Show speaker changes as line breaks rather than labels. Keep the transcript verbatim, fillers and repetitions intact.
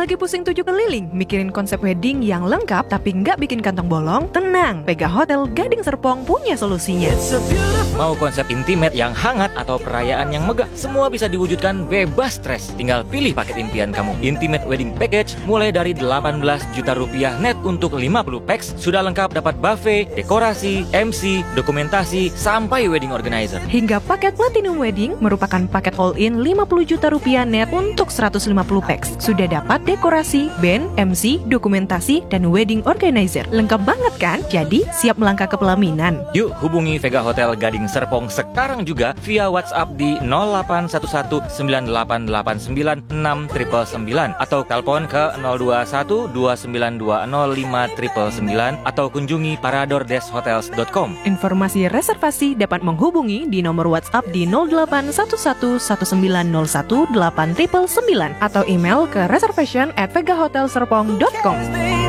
Lagi pusing tujuh keliling, mikirin konsep wedding yang lengkap tapi nggak bikin kantong bolong? Tenang, Vega Hotel Gading Serpong punya solusinya.
Mau konsep intimate yang hangat atau perayaan yang megah, semua bisa diwujudkan bebas stres. Tinggal pilih paket impian kamu. Intimate Wedding Package mulai dari delapan belas juta rupiah net untuk lima puluh packs. Sudah lengkap dapat buffet, dekorasi, M C, dokumentasi, sampai wedding organizer.
Hingga paket Platinum Wedding merupakan paket all-in lima puluh juta rupiah net untuk seratus lima puluh packs. Sudah dapat dekorasi, band, M C, dokumentasi, dan wedding organizer. Lengkap banget kan? Jadi siap melangkah ke pelaminan.
Yuk hubungi Vega Hotel Gading Serpong sekarang juga via WhatsApp di nol delapan satu satu sembilan delapan delapan sembilan enam sembilan sembilan atau telepon ke nol dua satu dua sembilan dua nol lima sembilan sembilan atau kunjungi parador des hotels dot com.
Informasi reservasi dapat menghubungi di nomor WhatsApp di nol delapan satu satu satu sembilan nol satu delapan sembilan sembilan atau email ke reservation at vegahotelserpong dot com.